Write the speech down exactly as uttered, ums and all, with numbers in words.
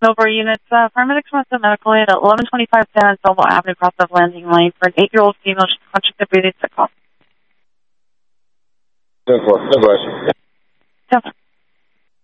Over units, uh, paramedics must have medical aid at eleven twenty-five San Anselmo Avenue, across the landing lane for an eight-year-old female. She's conscious of breathing sick. ten four, no question. ten four.